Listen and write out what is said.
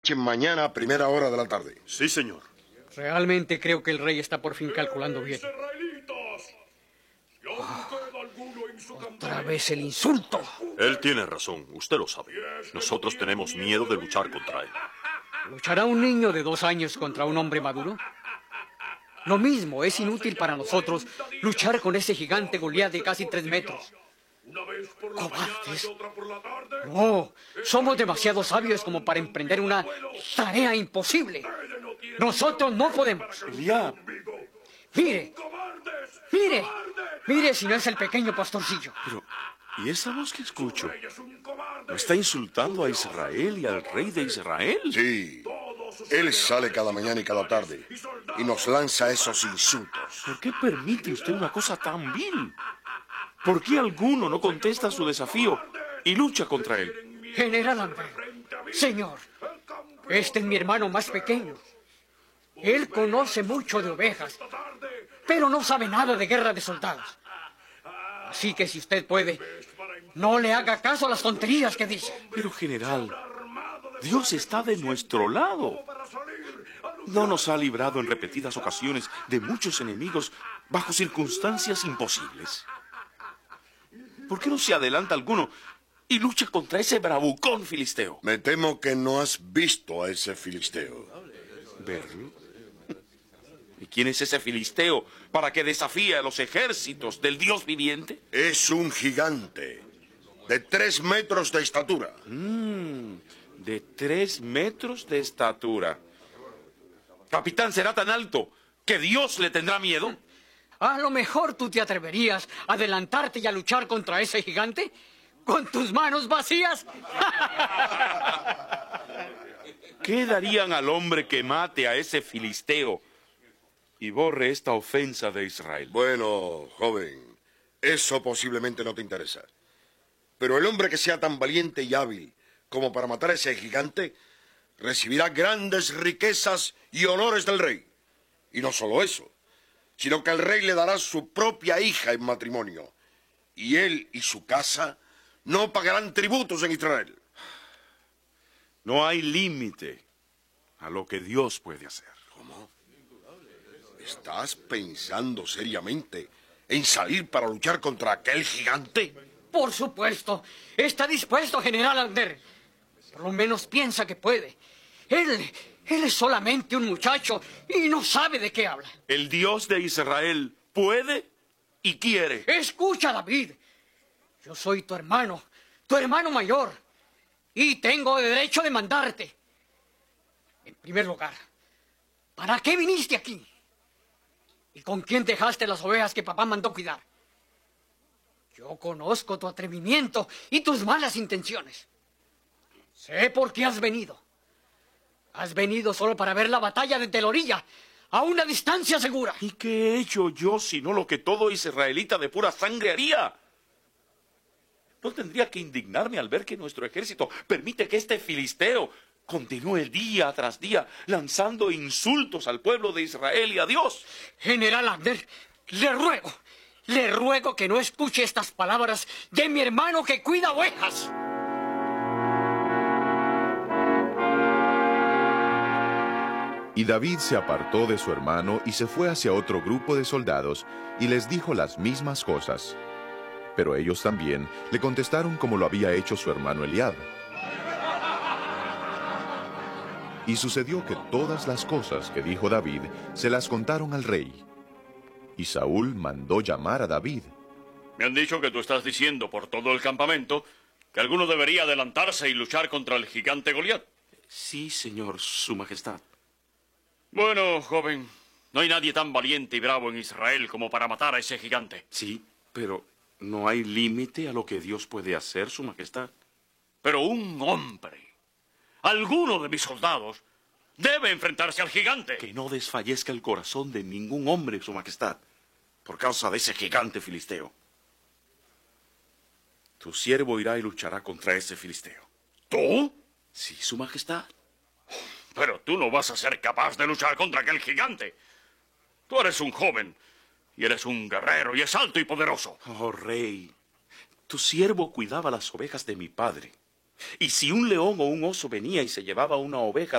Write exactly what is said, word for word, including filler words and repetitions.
marchen mañana a primera hora de la tarde. Sí, señor. Realmente creo que el rey está por fin calculando bien. Otra vez el insulto. Él tiene razón, usted lo sabe. Nosotros tenemos miedo de luchar contra él. ¿Luchará un niño de dos años contra un hombre maduro? Lo mismo, es inútil para nosotros luchar con ese gigante Goliat de casi tres metros. ¡Cobardes! No, somos demasiado sabios como para emprender una tarea imposible. Nosotros no podemos. Eliab. Mire, mire, mire si no es el pequeño pastorcillo. Pero, ¿y esa voz que escucho? ¿No está insultando a Israel y al rey de Israel? Sí, él sale cada mañana y cada tarde y nos lanza esos insultos. ¿Por qué permite usted una cosa tan vil? ¿Por qué alguno no contesta a su desafío y lucha contra él? General Lambert, señor, este es mi hermano más pequeño. Él conoce mucho de ovejas, pero no sabe nada de guerra de soldados. Así que si usted puede, no le haga caso a las tonterías que dice. Pero, general, Dios está de nuestro lado. No nos ha librado en repetidas ocasiones de muchos enemigos bajo circunstancias imposibles. ¿Por qué no se adelanta alguno y lucha contra ese bravucón filisteo? Me temo que no has visto a ese filisteo. ¿Verlo? ¿Y quién es ese filisteo para que desafíe a los ejércitos del Dios viviente? Es un gigante de tres metros de estatura. Mm, de tres metros de estatura. Capitán, ¿será tan alto que Dios le tendrá miedo? A lo mejor tú te atreverías a adelantarte y a luchar contra ese gigante con tus manos vacías. ¿Qué darían al hombre que mate a ese filisteo y borre esta ofensa de Israel? Bueno, joven, eso posiblemente no te interesa. Pero el hombre que sea tan valiente y hábil como para matar a ese gigante recibirá grandes riquezas y honores del rey. Y no solo eso, sino que el rey le dará su propia hija en matrimonio. Y él y su casa no pagarán tributos en Israel. No hay límite a lo que Dios puede hacer. ¿Cómo? ¿Estás pensando seriamente en salir para luchar contra aquel gigante? Por supuesto. Está dispuesto, General Lambert. Por lo menos piensa que puede. Él, él es solamente un muchacho y no sabe de qué habla. El Dios de Israel puede y quiere. Escucha, David. Yo soy tu hermano, tu hermano mayor, y tengo derecho de mandarte. En primer lugar, ¿para qué viniste aquí? ¿Y con quién dejaste las ovejas que papá mandó cuidar? Yo conozco tu atrevimiento y tus malas intenciones. Sé por qué has venido. Has venido solo para ver la batalla desde la orilla, a una distancia segura. ¿Y qué he hecho yo sino lo que todo israelita de pura sangre haría? ¿No tendría que indignarme al ver que nuestro ejército permite que este filisteo continúe día tras día lanzando insultos al pueblo de Israel y a Dios? General Abner, le ruego, le ruego que no escuche estas palabras de mi hermano que cuida ovejas. Y David se apartó de su hermano y se fue hacia otro grupo de soldados y les dijo las mismas cosas. Pero ellos también le contestaron como lo había hecho su hermano Eliab. Y sucedió que todas las cosas que dijo David se las contaron al rey. Y Saúl mandó llamar a David. Me han dicho que tú estás diciendo por todo el campamento que alguno debería adelantarse y luchar contra el gigante Goliat. Sí, señor, su majestad. Bueno, joven, no hay nadie tan valiente y bravo en Israel como para matar a ese gigante. Sí, pero no hay límite a lo que Dios puede hacer, su majestad. Pero un hombre, alguno de mis soldados, debe enfrentarse al gigante. Que no desfallezca el corazón de ningún hombre, su majestad, por causa de ese gigante filisteo. Tu siervo irá y luchará contra ese filisteo. ¿Tú? Sí, su majestad. Pero tú no vas a ser capaz de luchar contra aquel gigante. Tú eres un joven, y eres un guerrero, y es alto y poderoso. Oh, rey, tu siervo cuidaba las ovejas de mi padre. Y si un león o un oso venía y se llevaba una oveja